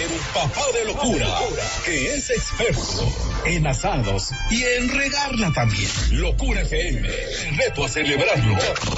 el papá de locura, que es experto en asados y en regarla también. Locura FM, el reto a celebrarlo.